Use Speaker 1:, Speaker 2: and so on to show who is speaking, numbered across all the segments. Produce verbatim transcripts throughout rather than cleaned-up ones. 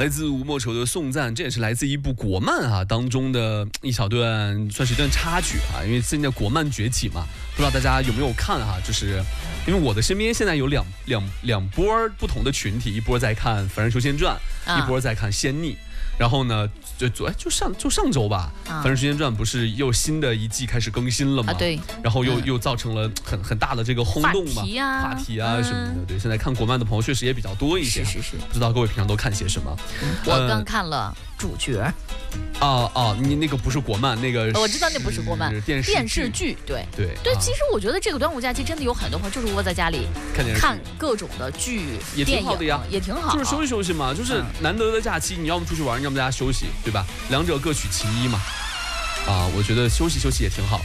Speaker 1: 来自吴莫愁的《送赞》，这也是来自一部国漫啊当中的一小段，算是一段插曲啊。因为现在国漫崛起嘛，不知道大家有没有看哈、啊？就是因为我的身边现在有两两两波不同的群体，一波在看《凡人修仙传》，啊、一波在看《仙逆》。然后呢，就昨哎就上就上周吧，啊《凡人修仙传》不是又新的一季开始更新了吗？
Speaker 2: 啊，对。
Speaker 1: 然后又、嗯、又造成了很很大的这个轰动嘛，
Speaker 2: 话题啊，
Speaker 1: 话题啊什么的。嗯、对，现在看国漫的朋友确实也比较多一些。
Speaker 2: 是是是。
Speaker 1: 不知道各位平常都看些什么？
Speaker 2: 嗯、我刚看了主角。
Speaker 1: 哦哦，你那个不是国漫，那个
Speaker 2: 我知道那不是国漫，
Speaker 1: 电视
Speaker 2: 电视剧，对
Speaker 1: 对
Speaker 2: 对。其实我觉得这个端午假期真的有很多朋友就是窝在家里
Speaker 1: 看电视，
Speaker 2: 看各种的剧、
Speaker 1: 也挺好的呀，
Speaker 2: 也挺好，
Speaker 1: 就是休息休息嘛。就是难得的假期，你要么出去玩，要么在家休息，对吧？两者各取其一嘛。啊，我觉得休息休息也挺好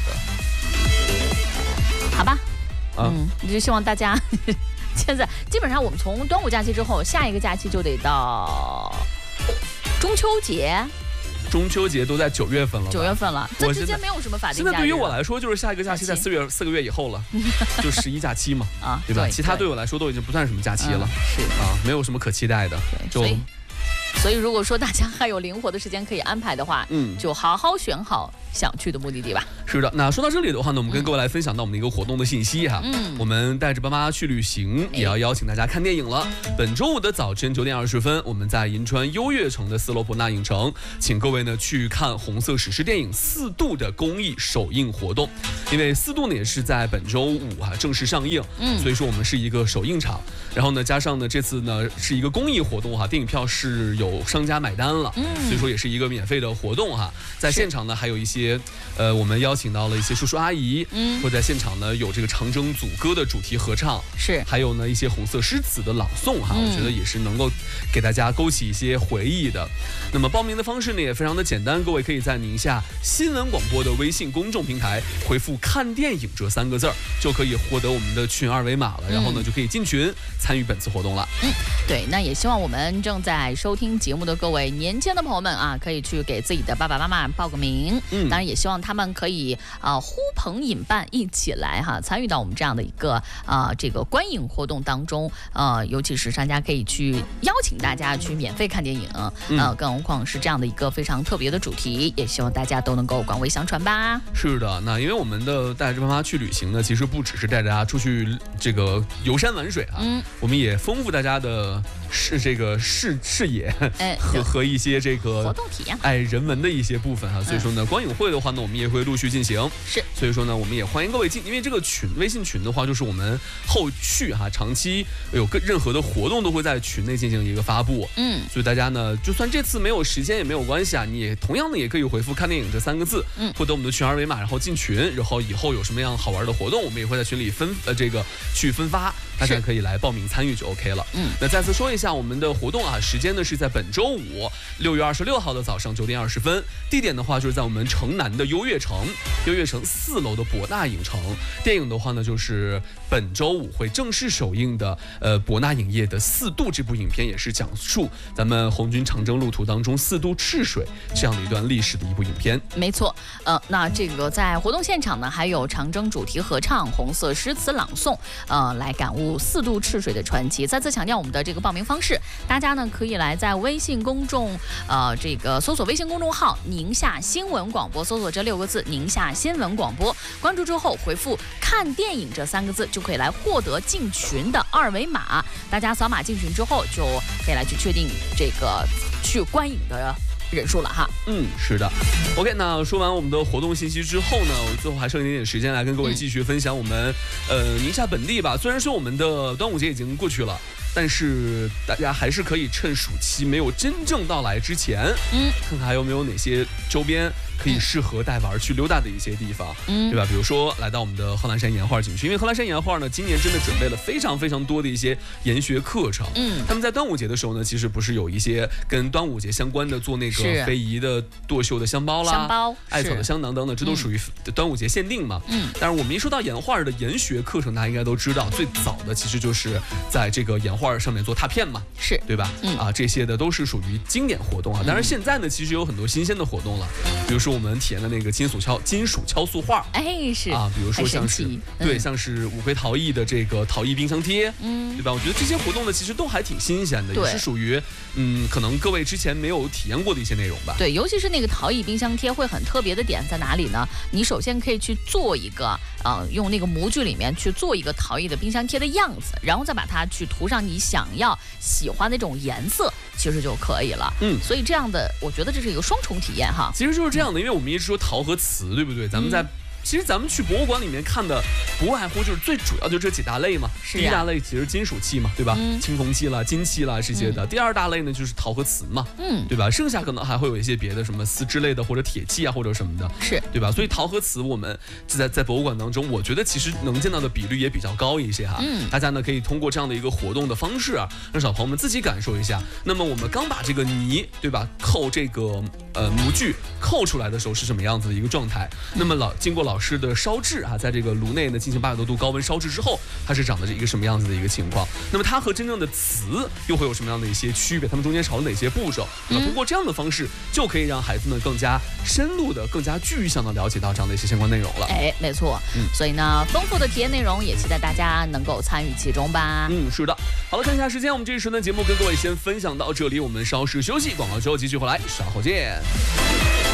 Speaker 1: 的。
Speaker 2: 好吧，
Speaker 1: 啊、
Speaker 2: 嗯，就希望大家现在基本上我们从端午假期之后，下一个假期就得到中秋节。
Speaker 1: 中秋节都在九月份了，
Speaker 2: 九月份了，这之间没有什么法定假日。
Speaker 1: 现在对于我来说，就是下一个假期在四月四个月以后了，就十一假期嘛，啊，对吧？对，其他对我来说都已经不算什么假期了，
Speaker 2: 嗯、是
Speaker 1: 啊，没有什么可期待的。
Speaker 2: 对，就所以，所以如果说大家还有灵活的时间可以安排的话，嗯，就好好选好想去的目的地吧。
Speaker 1: 是的，那说到这里的话呢，我们跟各位来分享到我们的一个活动的信息哈。嗯，我们带着爸妈去旅行，也要邀请大家看电影了。本周五的早晨九点二十分，我们在银川优悦城的斯罗伯纳影城，请各位呢去看红色史诗电影《四度》的公益首映活动。因为《四度》呢也是在本周五哈、啊、正式上映，嗯，所以说我们是一个首映场。然后呢，加上呢这次呢是一个公益活动哈，电影票是有商家买单了，嗯，所以说也是一个免费的活动哈。在现场呢还有一些。呃，我们邀请到了一些叔叔阿姨，嗯，会在现场呢有这个长征组歌的主题合唱，
Speaker 2: 是，
Speaker 1: 还有呢一些红色诗词的朗诵哈，嗯、我觉得也是能够给大家勾起一些回忆的。那么报名的方式呢也非常的简单，各位可以在宁夏新闻广播的微信公众平台回复"看电影"这三个字儿，就可以获得我们的群二维码了，然后呢、嗯、就可以进群参与本次活动了。
Speaker 2: 嗯，对，那也希望我们正在收听节目的各位年轻的朋友们啊，可以去给自己的爸爸妈妈报个名，嗯，当然也希望他们可以啊、呃、呼朋引伴一起来哈，参与到我们这样的一个啊、呃、这个观影活动当中，呃，尤其是商家可以去邀请大家去免费看电影，嗯、呃，更何况是这样的一个非常特别的主题，也希望大家都能够广为相传吧。
Speaker 1: 是的，那因为我们的带着爸妈去旅行呢，其实不只是带着大家出去这个游山玩水啊，嗯，我们也丰富大家的视这个视视野，哎，和和一些这个
Speaker 2: 活动体验，
Speaker 1: 哎，人文的一些部分哈、啊。所以说呢，观影会的话呢，我们也会陆续进行。
Speaker 2: 是，
Speaker 1: 所以说呢，我们也欢迎各位进，因为这个群微信群的话，就是我们后续哈、啊、长期有个任何的活动都会在群内进行一个发布。嗯，所以大家呢，就算这次没有时间也没有关系啊，你也同样的也可以回复"看电影"这三个字，嗯，获得我们的群二维码，然后进群，然后以后有什么样好玩的活动，我们也会在群里分呃这个去分发。大家可以来报名参与就 OK 了。嗯，那再次说一下我们的活动啊，时间呢是在本周五六月二十六号的早上九点二十分，地点的话就是在我们城南的优悦城，优悦城四楼的博纳影城。电影的话呢，就是本周五会正式首映的呃博纳影业的《四度》这部影片，也是讲述咱们红军长征路途当中四渡赤水这样的一段历史的一部影片。
Speaker 2: 没错，呃，那这个在活动现场呢，还有长征主题合唱、红色诗词朗诵，呃，来感悟四渡赤水的传奇。再次强调我们的这个报名方式，大家呢可以来在微信公众呃这个搜索微信公众号宁夏新闻广播，搜索这六个字宁夏新闻广播，关注之后回复看电影这三个字，就可以来获得进群的二维码。大家扫码进群之后，就可以来去确定这个去观影的人数了哈。
Speaker 1: 嗯，是的。OK， 那说完我们的活动信息之后呢，我最后还剩一点点时间来跟各位继续分享我们、嗯、呃宁夏本地吧。虽然说我们的端午节已经过去了，但是大家还是可以趁暑期没有真正到来之前，嗯，看看还有没有哪些周边可以适合带娃去溜达的一些地方，嗯，对吧？比如说来到我们的贺兰山岩画景区，因为贺兰山岩画呢，今年真的准备了非常非常多的一些研学课程，嗯，他们在端午节的时候呢，其实不是有一些跟端午节相关的做那个非遗的的剁绣的香包啦，
Speaker 2: 香包、
Speaker 1: 艾草的香囊等等，这都属于端午节限定嘛。嗯。但是我们一说到岩画的研学课程，大家应该都知道，最早的其实就是在这个岩画上面做拓片嘛，
Speaker 2: 是
Speaker 1: 对吧？嗯。啊，这些的都是属于经典活动啊。当然现在呢，其实有很多新鲜的活动了，比如说我们体验的那个金属敲金属敲塑画，
Speaker 2: 哎是
Speaker 1: 啊，比如说像是、
Speaker 2: 嗯、
Speaker 1: 对，像是五魁陶艺的这个陶艺冰箱贴，嗯，对吧？我觉得这些活动呢，其实都还挺新鲜的，也是属于嗯，可能各位之前没有体验过的一些内容吧。
Speaker 2: 对，尤其是那个陶艺冰箱贴会很特别的点在哪里呢？你首先可以去做一个，呃，用那个模具里面去做一个陶艺的冰箱贴的样子，然后再把它去涂上你想要喜欢的这种颜色，其实就可以了。嗯，所以这样的，我觉得这是一个双重体验哈。
Speaker 1: 其实就是这样的，因为我们一直说陶和瓷，对不对？咱们在、嗯其实咱们去博物馆里面看的，不外乎就是最主要就这几大类嘛。
Speaker 2: 是啊、
Speaker 1: 第一大类其实金属器嘛，对吧？嗯、青铜器啦、金器啦这些的。嗯、第二大类呢就是陶和瓷嘛，嗯，对吧？剩下可能还会有一些别的什么丝之类的，或者铁器啊，或者什么的，
Speaker 2: 是
Speaker 1: 对吧？所以陶和瓷我们在在博物馆当中，我觉得其实能见到的比率也比较高一些哈。嗯，大家呢可以通过这样的一个活动的方式啊，让小朋友们自己感受一下。那么我们刚把这个泥，对吧？扣这个呃模具扣出来的时候是什么样子的一个状态？那么老经过老师的烧制。啊，在这个炉内呢进行八百多度高温烧制之后，它是长的一个什么样子的一个情况？那么它和真正的瓷又会有什么样的一些区别？它们中间少了哪些步骤？那么通过这样的方式，就可以让孩子们更加深入的、更加具象的了解到这样的一些相关内容了。
Speaker 2: 哎，没错。嗯，所以呢，丰富的体验内容也期待大家能够参与其中吧。
Speaker 1: 嗯，是的。好了，看一下时间，我们这一时段节目跟各位先分享到这里，我们稍事休息，广告之后继续回来，稍后见。